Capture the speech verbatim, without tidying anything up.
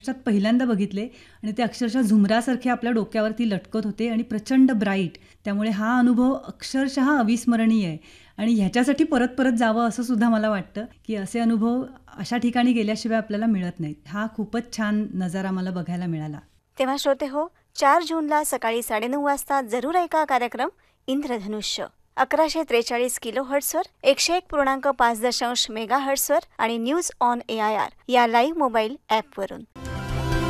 आयुष्यात पहिल्यांदा बघितले आणि ते अक्षरशः झुमरासारखे आपल्या डोक्यावरती लटकत होते आणि प्रचंड ब्राईट. त्यामुळे हा अनुभव अक्षरशः अविस्मरणीय आहे आणि ह्याच्यासाठी परत परत जावं असं सुद्धा मला वाटतं, की असे अनुभव अशा ठिकाणी गेल्याशिवाय आपल्याला मिळत नाहीत. हा खूपच छान नजारा मला बघायला मिळाला. तेव्हा श्रोते हो, चार जूनला सकाळी साडेनऊ वाजता जरूर ऐका कार्यक्रम इंद्रधनुष्य. अकराशे त्रेचाळीस किलो हर्ट्सवर, एकशे एक पूर्णांक पाच दशांश मेगा हर्ट्सवर आणि news on A I R या लाईव्ह मोबाईल ॲपवरून.